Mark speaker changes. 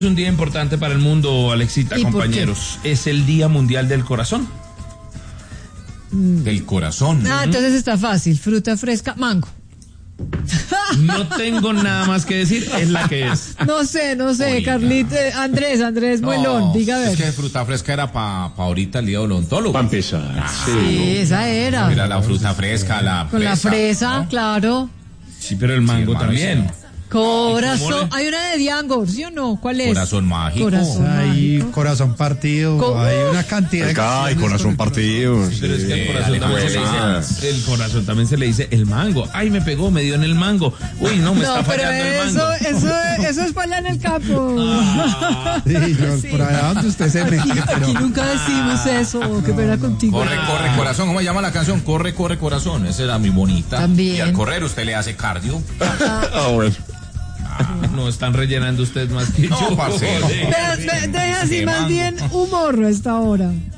Speaker 1: Es un día importante para el mundo, Alexita, compañeros. Es el Día Mundial del Corazón.
Speaker 2: Del corazón.
Speaker 3: Entonces está fácil. Fruta fresca, mango.
Speaker 1: No tengo nada más que decir, es la que es.
Speaker 3: No sé, Carlita, Andrés Muelón, diga a ver.
Speaker 2: Es que fruta fresca era pa ahorita el día del odontólogo.
Speaker 4: Para empezar.
Speaker 3: Sí, esa era.
Speaker 2: Mira la fruta fresca, la
Speaker 3: Con la fresa,
Speaker 2: ¿no?
Speaker 3: claro.
Speaker 1: Sí, pero el mango también.
Speaker 3: Corazón. Hay una de Diango, ¿sí o no? ¿Cuál es?
Speaker 2: Corazón mágico.
Speaker 5: Hay corazón partido, hay una cantidad de
Speaker 4: Ay, corazón partido.
Speaker 1: Pero es que el corazón también se le dice el mango. Ay, me pegó, me dio en el mango. Uy, no, me está fallando el mango.
Speaker 3: Eso es para allá en el campo.
Speaker 5: Sí, por allá donde usted se mete.
Speaker 3: Aquí nunca decimos eso. Qué pena contigo.
Speaker 2: Corre, corazón. ¿Cómo se llama la canción? Corre, corazón. Esa era mi bonita.
Speaker 3: También.
Speaker 2: Y al correr usted le hace cardio.
Speaker 4: Bueno.
Speaker 1: No están rellenando ustedes más que yo.
Speaker 2: No, parcero.
Speaker 3: Deja así más bien humor a esta hora.